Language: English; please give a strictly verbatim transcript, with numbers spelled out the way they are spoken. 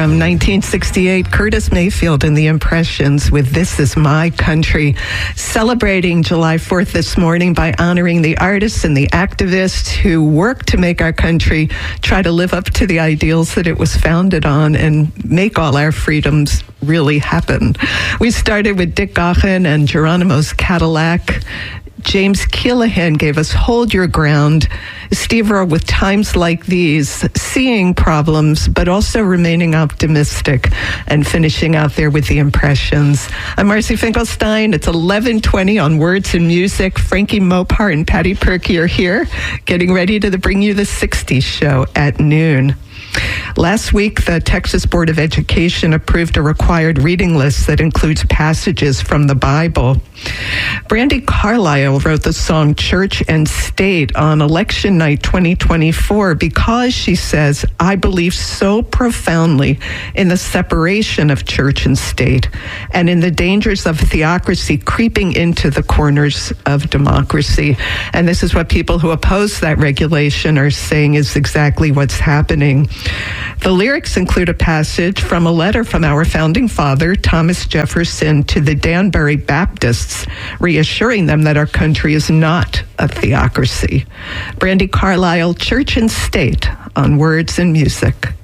from nineteen sixty-eight, Curtis Mayfield and the Impressions with This Is My Country, celebrating July fourth this morning by honoring the artists and the activists who work to make our country try to live up to the ideals that it was founded on and make all our freedoms really happen. We started with Dick Gaughan and Geronimo's Cadillac. James Keelahan gave us Hold Your Ground. Steve Earle with Times Like These, seeing problems, but also remaining optimistic, and finishing out there with the Impressions. I'm Marcy Finkelstein. It's eleven twenty on Words and Music. Frankie Mopar and Patty Perky are here, getting ready to bring you the sixties show at noon. Last week, the Texas Board of Education approved a required reading list that includes passages from the Bible. Brandi Carlile wrote the song Church and State on election night twenty twenty-four because, she says, I believe so profoundly in the separation of church and state and in the dangers of theocracy creeping into the corners of democracy. And this is what people who oppose that regulation are saying is exactly what's happening. The lyrics include a passage from a letter from our founding father, Thomas Jefferson, to the Danbury Baptists, reassuring them that our country is not a theocracy. Brandi Carlile, Church and State on Words and Music.